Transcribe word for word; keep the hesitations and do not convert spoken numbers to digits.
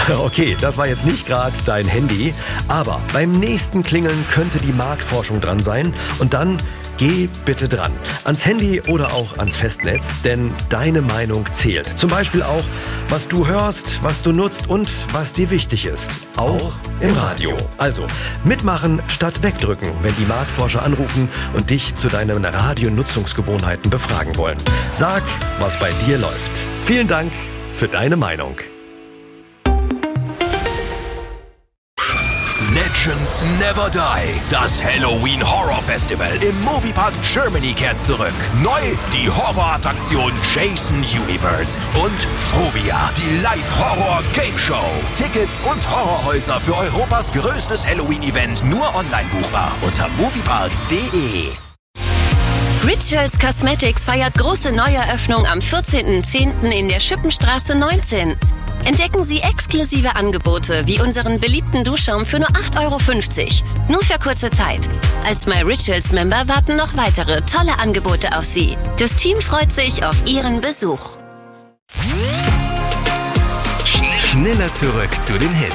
Okay, das war jetzt nicht gerade dein Handy, aber beim nächsten Klingeln könnte die Marktforschung dran sein und dann geh bitte dran. Ans Handy oder auch ans Festnetz, denn deine Meinung zählt. Zum Beispiel auch, was du hörst, was du nutzt und was dir wichtig ist. Auch im Radio. Also mitmachen statt wegdrücken, wenn die Marktforscher anrufen und dich zu deinen Radionutzungsgewohnheiten befragen wollen. Sag, was bei dir läuft. Vielen Dank für deine Meinung. Legends Never Die. Das Halloween Horror Festival im Moviepark Germany kehrt zurück. Neu die Horrorattraktion Jason Universe und Phobia, die Live-Horror-Game-Show. Tickets und Horrorhäuser für Europas größtes Halloween-Event nur online buchbar unter moviepark punkt de. Rituals Cosmetics feiert große Neueröffnung am vierzehnten zehnten in der Schippenstraße neunzehn. Entdecken Sie exklusive Angebote wie unseren beliebten Duschschaum für nur acht Euro fünfzig. Nur für kurze Zeit. Als My Rituals Member warten noch weitere tolle Angebote auf Sie. Das Team freut sich auf Ihren Besuch. Schneller zurück zu den Hits.